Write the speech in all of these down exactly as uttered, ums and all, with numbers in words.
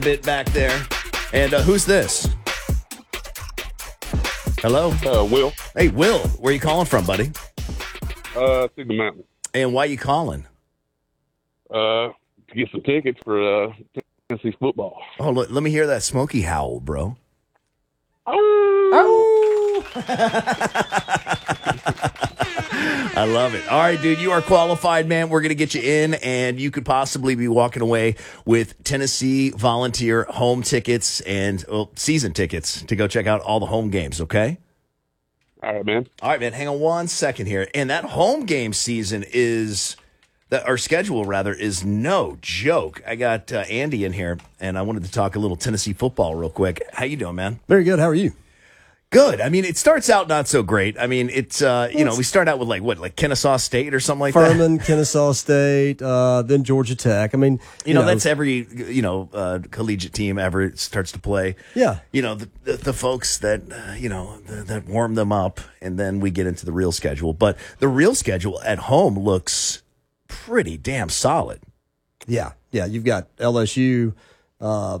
bit back there. And uh, who's this? Hello? Uh, Will. Hey, Will. Where you calling from, buddy? Uh, Signal Mountain. And why you calling? Uh, to get some tickets for uh, Tennessee football. Oh, look, let me hear that Smokey howl, bro. Oh. I love it. All right, dude, you are qualified, man. We're going to get you in, and you could possibly be walking away with Tennessee Volunteer home tickets and well, season tickets to go check out all the home games, okay? All right, man. All right, man, hang on one second here. And that home game season is, that our schedule, rather, is no joke. I got uh, Andy in here, and I wanted to talk a little Tennessee football real quick. How you doing, man? Very good. How are you? Good. I mean, it starts out not so great. I mean, it's, uh, you know, we start out with like, what, like Kennesaw State or something like that? Furman, Kennesaw State, uh, then Georgia Tech. I mean, you, you know, know, that's every, you know, uh, collegiate team ever starts to play. Yeah. You know, the, the, the folks that, uh, you know, the, that warm them up, and then we get into the real schedule. But the real schedule at home looks pretty damn solid. Yeah. Yeah. You've got L S U, uh,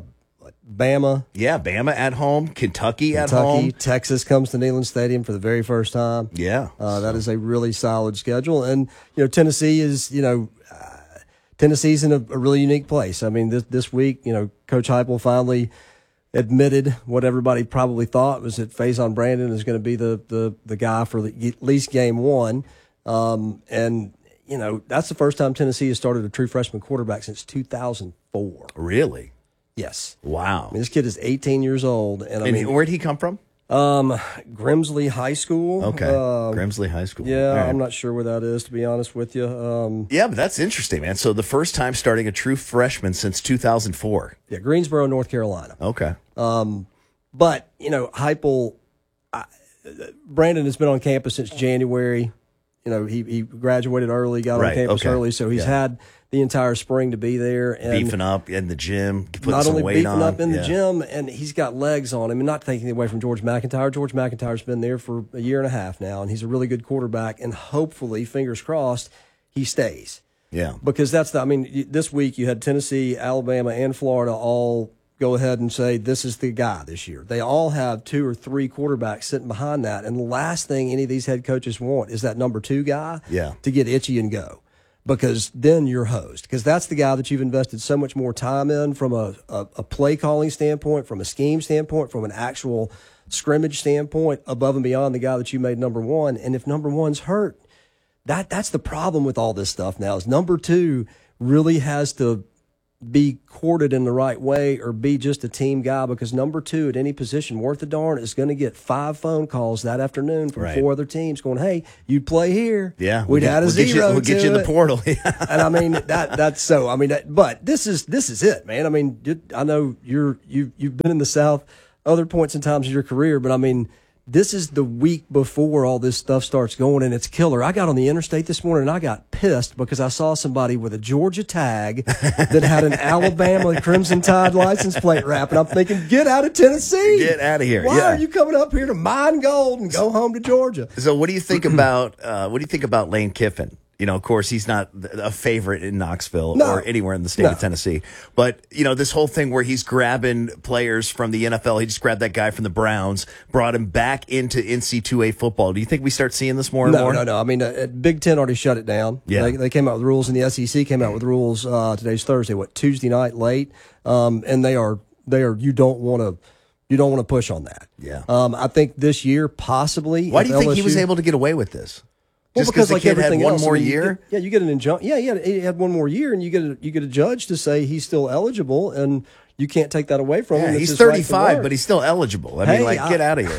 Bama. Yeah, Bama at home, Kentucky, Kentucky at home. Texas comes to Neyland Stadium for the very first time. Yeah. Uh, that is a really solid schedule. And, you know, Tennessee is, you know, uh, Tennessee's in a, a really unique place. I mean, this, this week, you know, Coach Heupel finally admitted what everybody probably thought was that Faison Brandon is going to be the, the, the guy for the, at least game one. Um, and, you know, that's the first time Tennessee has started a true freshman quarterback since two thousand four. Really? Yes. Wow. I mean, this kid is eighteen years old. And, I and mean, where'd he come from? Um, Grimsley High School. Okay. Uh, Grimsley High School. Yeah, right. I'm not sure where that is, to be honest with you. Um, yeah, but that's interesting, man. So the first time starting a true freshman since two thousand four. Yeah, Greensboro, North Carolina. Okay. Um, but, you know, Heupel, I, Brandon has been on campus since January. You know, he, he graduated early, got right. on campus okay. early, so he's yeah. had the entire spring to be there. And beefing up in the gym, putting not some only weight beefing on. up in yeah. the gym, and he's got legs on him. And not taking it away from George McIntyre. George McIntyre's been there for a year and a half now, and he's a really good quarterback. And hopefully, fingers crossed, he stays. Yeah. Because that's the, I mean, this week you had Tennessee, Alabama, and Florida all go ahead and say, this is the guy this year. They all have two or three quarterbacks sitting behind that. And the last thing any of these head coaches want is that number two guy yeah. to get itchy and go. Because then you're hosed. Because that's the guy that you've invested so much more time in from a, a, a play calling standpoint, from a scheme standpoint, from an actual scrimmage standpoint, above and beyond the guy that you made number one. And if number one's hurt, that that's the problem with all this stuff now is number two really has to be courted in the right way or be just a team guy, because number two at any position worth a darn is going to get five phone calls that afternoon from right. four other teams going, hey, you'd play here. Yeah. We'd we'll add a we'll zero get you, We'll get to you in the it. portal. And I mean, that that's so, I mean, that, but this is, this is it, man. I mean, you, I know you're, you, you've been in the South other points and times of your career, but I mean, this is the week before all this stuff starts going, and it's killer. I got on the interstate this morning, and I got pissed because I saw somebody with a Georgia tag that had an Alabama Crimson Tide license plate wrap, and I'm thinking, get out of Tennessee. Get out of here. Why yeah. are you coming up here to mine gold and go home to Georgia? So what do you think about uh, what do you think about Lane Kiffin? You know, of course, he's not a favorite in Knoxville no. or anywhere in the state no. of Tennessee. But, you know, this whole thing where he's grabbing players from the N F L, he just grabbed that guy from the Browns, brought him back into N C double A football. Do you think we start seeing this more and no, more? No, no, no. I mean, uh, Big Ten already shut it down. Yeah. They, they came out with rules, and the S E C came out with rules. Uh, today's Thursday, what, Tuesday night late? Um, and they are, they are, you don't want to. You don't want to push on that. Yeah. Um, I think this year, possibly. Why do you think L S U, he was able to get away with this? Well, Just because the like kid everything had one else, more I mean, you year? get- yeah, you get an injunction. Yeah, yeah, he had one more year, and you get a, you get a judge to say he's still eligible, and you can't take that away from Yeah, him. It's he's his right to thirty-five, work. but he's still eligible. I Hey, mean, like, I- get out of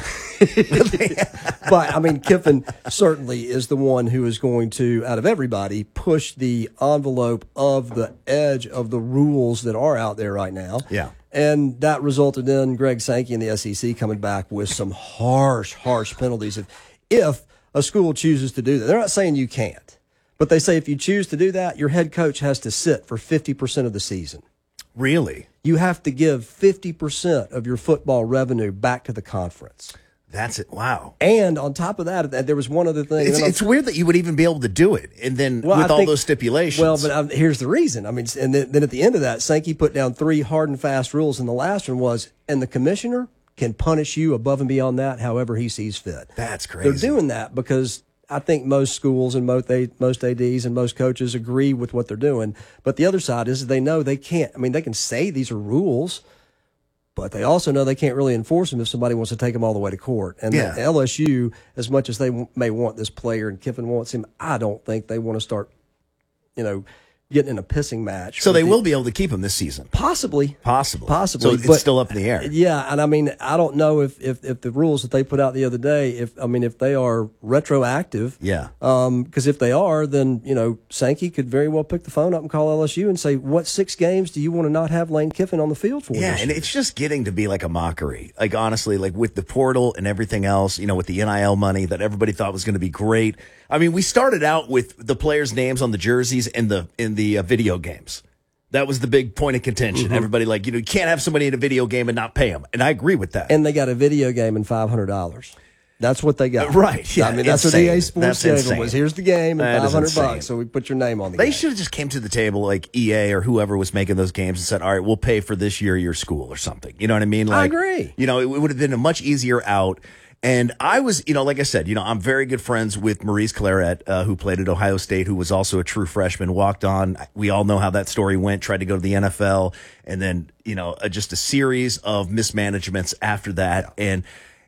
here. But, I mean, Kiffin certainly is the one who is going to, out of everybody, push the envelope of the edge of the rules that are out there right now. Yeah. And that resulted in Greg Sankey and the S E C coming back with some harsh, harsh penalties if, if a school chooses to do that. They're not saying you can't, but they say if you choose to do that, your head coach has to sit for fifty percent of the season. Really? You have to give fifty percent of your football revenue back to the conference. That's it. Wow. And on top of that, there was one other thing. It's, it's weird that you would even be able to do it, and then well, with I all think, those stipulations. Well, but um, here's the reason. I mean, and then, then at the end of that, Sankey put down three hard and fast rules, and the last one was, and the commissioner can punish you above and beyond that however he sees fit. That's crazy. They're doing that because I think most schools and most most A Ds and most coaches agree with what they're doing. But the other side is they know they can't. I mean, they can say these are rules, but they also know they can't really enforce them if somebody wants to take them all the way to court. And yeah. L S U, as much as they w- may want this player and Kiffin wants him, I don't think they want to start, you know, getting in a pissing match. So they the, will be able to keep him this season. Possibly. Possibly. Possibly. So it's but, still up in the air. Yeah, and I mean, I don't know if, if, if the rules that they put out the other day, if I mean, if they are retroactive. Yeah. Um, because if they are, then, you know, Sankey could very well pick the phone up and call L S U and say, what six games do you want to not have Lane Kiffin on the field for? Yeah, and year? it's just getting to be like a mockery. Like, honestly, like with the portal and everything else, you know, with the N I L money that everybody thought was going to be great. I mean, we started out with the players' names on the jerseys in the in the uh, video games. That was the big point of contention. Mm-hmm. Everybody like, you know, you can't have somebody in a video game and not pay them. And I agree with that. And they got a video game and five hundred dollars. That's what they got. Uh, right. Yeah, I mean, that's insane. what E A Sports gave was. Here's the game and five hundred bucks. So we put your name on the they game. They should have just came to the table like E A or whoever was making those games and said, all right, we'll pay for this year your school or something. You know what I mean? Like, I agree. You know, it, it would have been a much easier out. And I was, you know, like I said, you know, I'm very good friends with Maurice Claret, uh, who played at Ohio State, who was also a true freshman, walked on. We all know how that story went, tried to go to the N F L, and then, you know, uh, just a series of mismanagements after that. And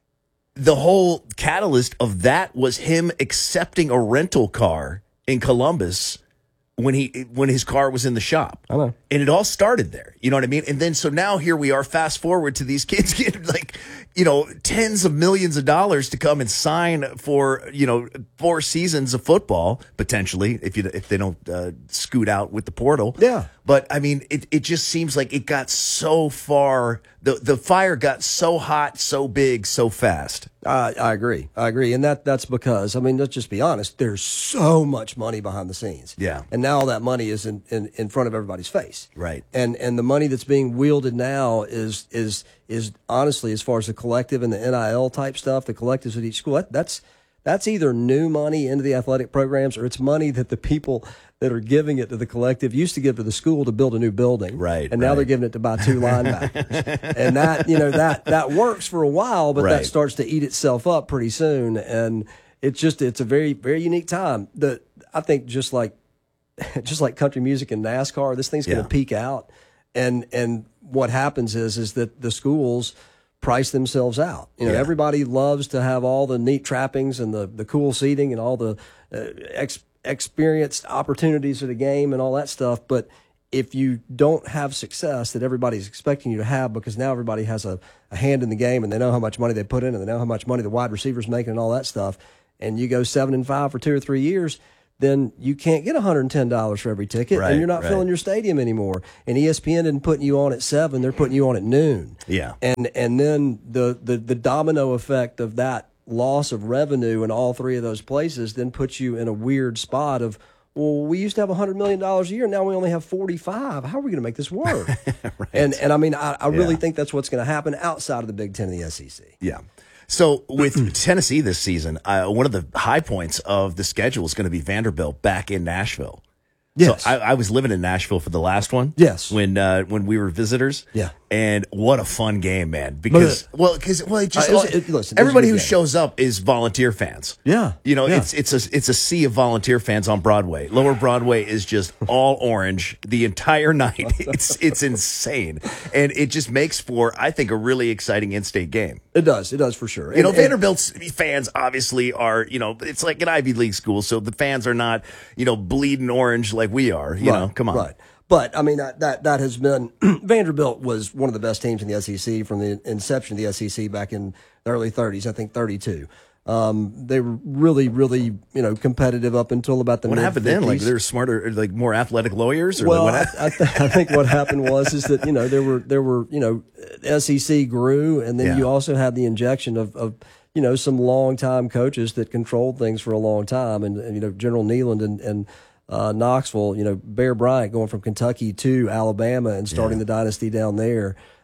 the whole catalyst of that was him accepting a rental car in Columbus when he when his car was in the shop. I know. And it all started there. You know what I mean? And then so now here we are, fast forward to these kids getting like, you know, tens of millions of dollars to come and sign for, you know, four seasons of football, potentially, if you if they don't uh, scoot out with the portal. Yeah. But I mean, it, it just seems like it got so far, the the fire got so hot, so big, so fast. I, I agree. I agree. And that that's because, I mean, let's just be honest, there's so much money behind the scenes. Yeah. And now all that money is in, in, in front of everybody's face. Right. And and the money that's being wielded now is is is honestly, as far as the collective and the N I L type stuff, the collectives at each school, that, that's that's either new money into the athletic programs or it's money that the people that are giving it to the collective used to give to the school to build a new building. Right. And now right. they're giving it to buy two linebackers. And that, you know, that that works for a while, but right. that starts to eat itself up pretty soon. And it's just it's a very, very unique time. The I think just like just like country music and NASCAR, this thing's gonna yeah. peak out. And and what happens is is that the schools price themselves out. You know, yeah. everybody loves to have all the neat trappings and the, the cool seating and all the uh, ex, experienced opportunities at a game and all that stuff. But if you don't have success that everybody's expecting you to have, because now everybody has a, a hand in the game and they know how much money they put in and they know how much money the wide receivers making and all that stuff, and you go seven and five for two or three years, then you can't get one hundred ten dollars for every ticket, right, and you're not right. filling your stadium anymore. And E S P N isn't putting you on at seven; they're putting you on at noon. Yeah, and and then the the the domino effect of that loss of revenue in all three of those places then puts you in a weird spot of, well, we used to have one hundred million dollars a year, now we only have forty-five. How are we going to make this work? right. And and I mean, I, I really yeah. think that's what's going to happen outside of the Big Ten and the S E C. Yeah. So with Tennessee this season, uh, one of the high points of the schedule is going to be Vanderbilt back in Nashville. Yes. So I, I was living in Nashville for the last one. Yes. When uh, when we were visitors. Yeah. And what a fun game, man! Because but, well, because well, it just uh, it was, it, listen, everybody who game. shows up is volunteer fans. Yeah. You know, yeah. it's it's a it's a sea of volunteer fans on Broadway. Lower Broadway is just all orange the entire night. It's it's insane, and it just makes for, I think, a really exciting in-state game. It does. It does for sure. You know, and, Vanderbilt's fans obviously are, you know, it's like an Ivy League school, so the fans are not, you know, bleeding orange like we are. You right, know, come on. Right. But, I mean, that that, that has been – Vanderbilt was one of the best teams in the S E C from the inception of the S E C back in the early thirties, I think thirty-two. Um, they were really, really, you know, competitive up until about the What mid happened then? Like, they're smarter, like more athletic lawyers? Or well, like what I, I, th- I think what happened was is that, you know, there were, there were you know, S E C grew, and then yeah. you also had the injection of, of you know, some long-time coaches that controlled things for a long time. And, and you know, General Neyland and, and – Uh, Knoxville, you know, Bear Bryant going from Kentucky to Alabama and starting yeah. the dynasty down there.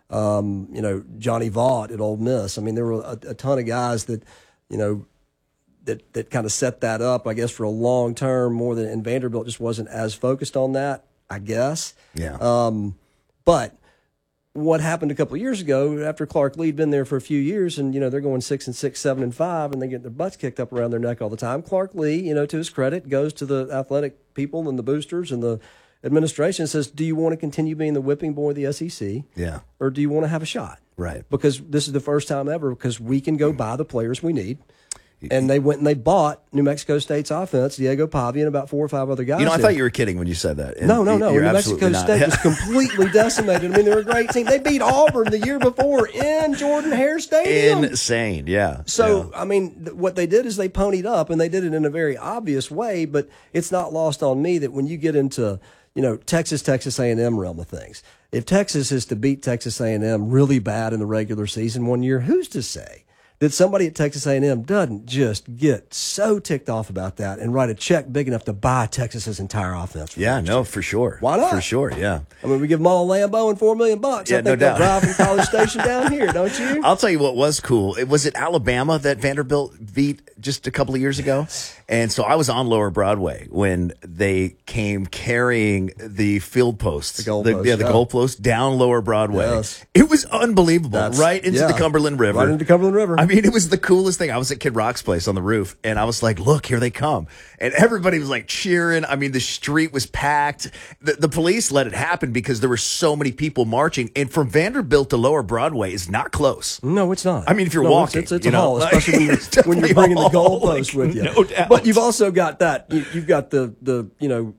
Um, you know, Johnny Vaught at Ole Miss. I mean, there were a, a ton of guys that, you know, that that kind of set that up, I guess, for a long term more than, and Vanderbilt just wasn't as focused on that, I guess. Yeah. Um, but what happened a couple of years ago after Clark Lee had been there for a few years, and you know they're going six and six, seven and five, and they get their butts kicked up around their neck all the time. Clark Lee, you know, to his credit, goes to the athletic people and the boosters and the administration and says, "Do you want to continue being the whipping boy of the S E C? Yeah. Or do you want to have a shot? Right. Because this is the first time ever because we can go buy the players we need." And they went and they bought New Mexico State's offense, Diego Pavia, and about four or five other guys. You know, I there. thought you were kidding when you said that. And no, no, no. You're New Mexico not. State was completely decimated. I mean, they were a great team. They beat Auburn the year before in Jordan-Hare Stadium. Insane, yeah. So, yeah. I mean, th- what they did is they ponied up, and they did it in a very obvious way, but it's not lost on me that when you get into, you know, Texas, Texas A and M realm of things, if Texas is to beat Texas A and M really bad in the regular season one year, who's to say that somebody at Texas A and M doesn't just get so ticked off about that and write a check big enough to buy Texas's entire offense? Yeah, no, for sure. Why not? For sure, yeah. I mean, we give them all a Lambo and four million bucks. Yeah, I think no they'll doubt. drive from College Station down here, don't you? I'll tell you what was cool. It was it Alabama that Vanderbilt beat just a couple of years ago, and so I was on Lower Broadway when they came carrying the field posts, The goal post, yeah, the yeah. goal post down Lower Broadway. Yes. It was unbelievable, That's- right into yeah. the Cumberland River. Right into Cumberland River. I mean, it was the coolest thing. I was at Kid Rock's place on the roof, and I was like, look, here they come. And everybody was like cheering. I mean, the street was packed. The, the police let it happen because there were so many people marching. And from Vanderbilt to Lower Broadway is not close. No, it's not. I mean, if you're no, walking, it's, it's, it's you a know, haul, like, especially when you're, it's when you're definitely bringing a the haul, goalpost like, with you. no doubt. But you've also got that. You, you've got the the you know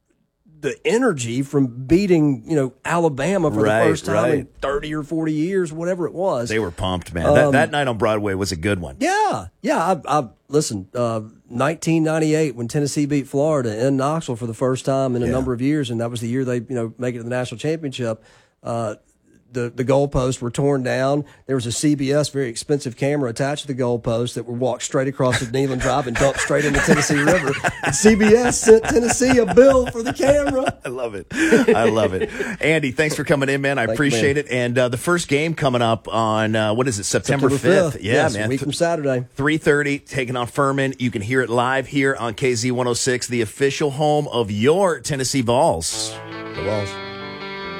the energy from beating you know Alabama for Right, the first time right. in thirty or forty years, whatever it was. They were pumped, man. that, Um, that night on Broadway was a good one. Yeah, yeah. I, I listen. Uh, nineteen ninety-eight, when Tennessee beat Florida in Knoxville for the first time in a Yeah. number of years, and that was the year they, you know, make it to the national championship. Uh, the the goalposts were torn down. There was a C B S very expensive camera attached to the goalpost that would walk straight across the Neyland Drive and dump straight in the Tennessee River. And C B S sent Tennessee a bill for the camera. I love it. I love it. Andy, thanks for coming in, man. I Thank you, appreciate man. it. And uh, the first game coming up on, uh, what is it, September September fifth? Yeah, yes, man. a week from Saturday. three thirty, taking on Furman. You can hear it live here on K Z one oh six, the official home of your Tennessee Vols. The Vols.